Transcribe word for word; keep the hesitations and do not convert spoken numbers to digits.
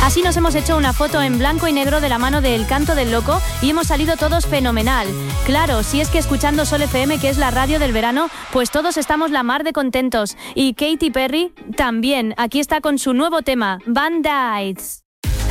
Así nos hemos hecho una foto en blanco y negro de la mano del Canto del Loco y hemos salido todos fenomenal. Claro, si es que escuchando Sol F M, que es la radio del verano, pues todos estamos la mar de contentos. Y Katy Perry también. Aquí está con su nuevo tema, Band-Aids.